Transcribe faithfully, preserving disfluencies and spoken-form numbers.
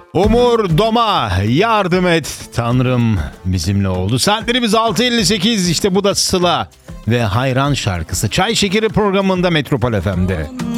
Umur Doma, yardım et Tanrım bizimle oldu. Saatlerimiz altı elli sekiz, işte bu da Sıla ve Hayran şarkısı. Çay Şekeri programında Metropol F M'de.